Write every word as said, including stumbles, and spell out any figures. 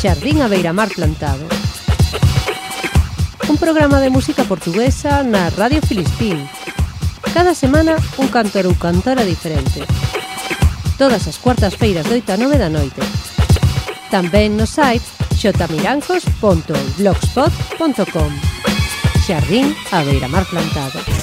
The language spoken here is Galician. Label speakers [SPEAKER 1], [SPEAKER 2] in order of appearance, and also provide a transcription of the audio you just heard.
[SPEAKER 1] Xardín a Beiramar Plantado. Un programa de música portuguesa na Radio Filispín. Cada semana un cantor ou cantora diferente. Todas as cuartas feiras de oito a nove da noite. Tamén no site xotamiranjos punto blogspot punto com. Xardín a Beiramar Plantado.